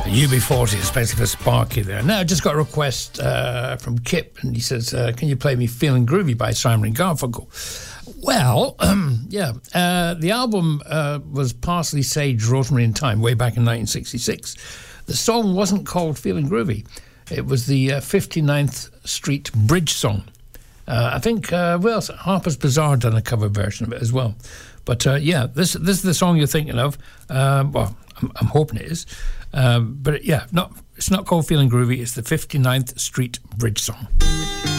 UB40, especially for Sparky there. Now, I just got a request from Kip, and he says, can you play me Feeling Groovy by Simon & Garfunkel? Well, the album was Parsley, Sage, Rosemary and Thyme way back in 1966. The song wasn't called Feeling Groovy. It was the 59th Street Bridge song. I think, Harper's Bazaar done a cover version of it as well. But, this is the song you're thinking of. I'm hoping it is. But, it's not called Feeling Groovy. It's the 59th Street Bridge song.